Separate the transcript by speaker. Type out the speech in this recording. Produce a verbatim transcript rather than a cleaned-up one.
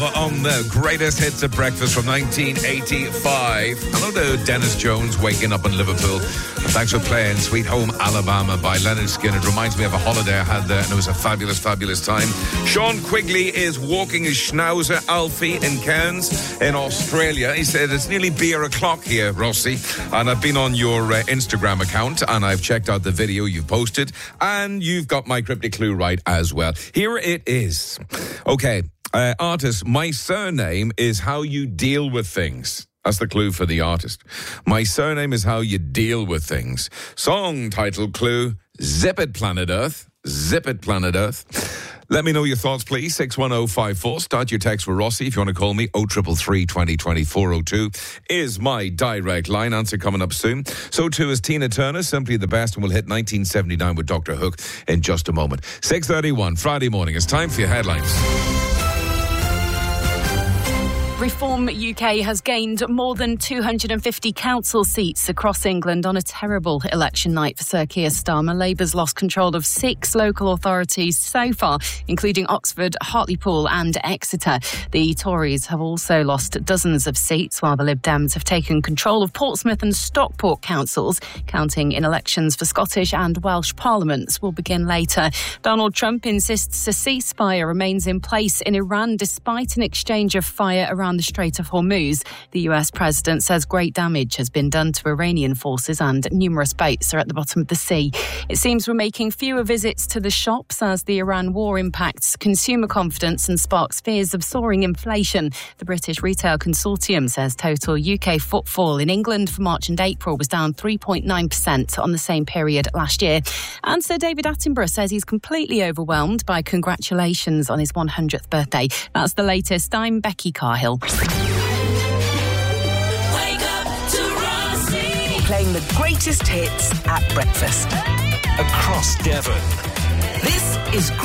Speaker 1: On the greatest hits of breakfast from nineteen eighty-five. Hello to Dennis Jones, Waking Up in Liverpool. Thanks for playing Sweet Home Alabama by Leonard Skinner. It reminds me of a holiday I had there, and it was a fabulous, fabulous time. Sean Quigley is walking his schnauzer Alfie in Cairns in Australia. He said, it's nearly beer o'clock here, Rossi, and I've been on your uh, Instagram account, and I've checked out the video you've posted, and you've got my cryptic clue right as well. Here it is. Okay. Uh, artist, my surname is how you deal with things. That's the clue for the artist. My surname is how you deal with things. Song title clue, Zip It Planet Earth. Zip It Planet Earth. Let me know your thoughts, please. six one oh five four. Start your text for Rossi. If you want to call me, oh three three three, twenty twenty, four oh two is my direct line. Answer coming up soon. So too is Tina Turner, Simply the Best, and we'll hit nineteen seventy-nine with Doctor Hook in just a moment. six thirty-one, Friday morning. It's time for your headlines.
Speaker 2: Reform U K has gained more than two hundred fifty council seats across England on a terrible election night for Sir Keir Starmer. Labour's lost control of six local authorities so far, including Oxford, Hartlepool and Exeter. The Tories have also lost dozens of seats, while the Lib Dems have taken control of Portsmouth and Stockport councils. Counting in elections for Scottish and Welsh parliaments will begin later. Donald Trump insists a ceasefire remains in place in Iran despite an exchange of fire around the Strait of Hormuz. The U S president says great damage has been done to Iranian forces and numerous boats are at the bottom of the sea. It seems we're making fewer visits to the shops as the Iran war impacts consumer confidence and sparks fears of soaring inflation. The British Retail Consortium says total U K footfall in England for March and April was down three point nine percent on the same period last year. And Sir David Attenborough says he's completely overwhelmed by congratulations on his one hundredth birthday. That's the latest. I'm Becky Carhill.
Speaker 3: Playing the greatest hits at breakfast across Devon. This is